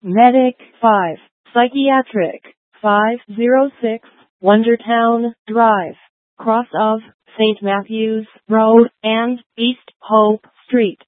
Medic 5, Psychiatric 506, Wondertown Drive, cross of St. Matthews Road and East Hope Street.